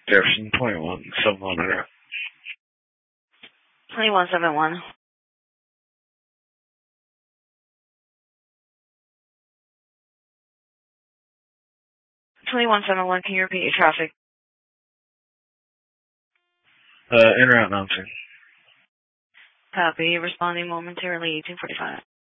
Jefferson 2171 under. 2171. 2171, can you repeat your traffic? En route announcing. Copy. Responding momentarily, 1845.